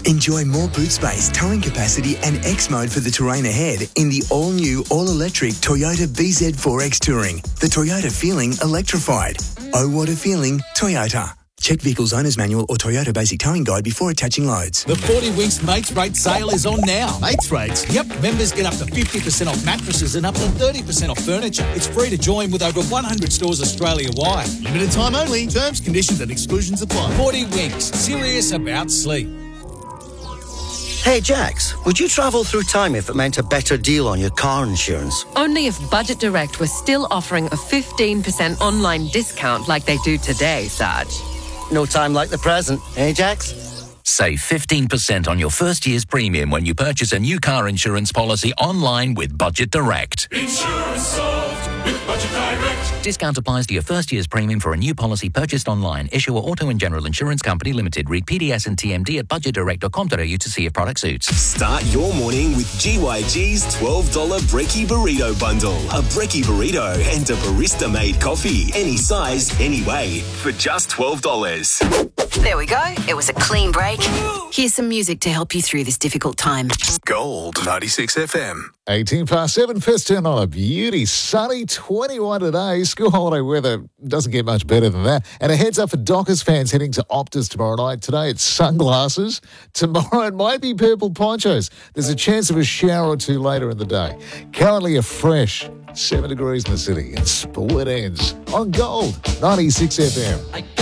Enjoy more boot space, towing capacity and X mode for the terrain ahead in the all-new, all-electric Toyota BZ4X Touring. The Toyota feeling electrified. Oh, what a feeling, Toyota. Check Vehicle's Owner's Manual or Toyota Basic Towing Guide before attaching loads. The 40 Winks Mates Rate sale is on now. Mates rates? Yep, members get up to 50% off mattresses and up to 30% off furniture. It's free to join with over 100 stores Australia-wide. Limited time only. Terms, conditions and exclusions apply. 40 Winks, serious about sleep. Hey Jax, would you travel through time if it meant a better deal on your car insurance? Only if Budget Direct was still offering a 15% online discount like they do today, Sarge. No time like the present, eh Jax? Save 15% on your first year's premium when you purchase a new car insurance policy online with Budget Direct. Insurance solved with Budget Direct. Discount applies to your first year's premium for a new policy purchased online. Issuer Auto and General Insurance Company Limited. Read PDS and TMD at budgetdirect.com.au to see if product suits. Start your morning with GYG's $12 Brekkie Burrito Bundle. A Brekkie Burrito and a barista-made coffee. Any size, any way. For just $12. There we go. It was a clean break. Here's some music to help you through this difficult time. Gold 96 FM. 18 past 7, first turn on a beauty. Sunny, 21 today. School holiday weather doesn't get much better than that. And a heads up for Dockers fans heading to Optus tomorrow night. Today it's sunglasses. Tomorrow it might be purple ponchos. There's a chance of a shower or two later in the day. Currently a fresh 7 degrees in the city. And sport ends on Gold 96 FM.